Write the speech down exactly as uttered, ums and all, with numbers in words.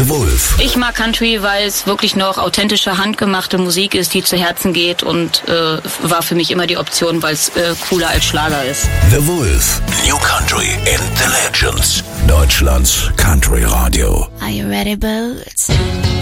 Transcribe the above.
The Wolf. Ich mag Country, weil es wirklich noch authentische, handgemachte Musik ist, die zu Herzen geht und äh, war für mich immer die Option, weil es äh, cooler als Schlager ist. The Wolf. New Country in the Legends. Deutschlands Country Radio. Are you ready, Boots?